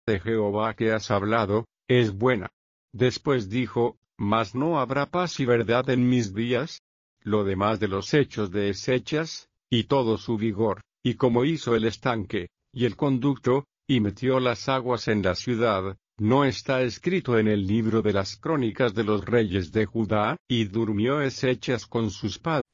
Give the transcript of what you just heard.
de Jehová que has hablado, es buena. Después dijo, mas no habrá paz y verdad en mis días. Lo demás de los hechos de Ezechas, y todo su vigor, y como hizo el estanque, y el conducto, y metió las aguas en la ciudad, ¿no está escrito en el libro de las crónicas de los reyes de Judá? Y durmió Ezechas con sus padres.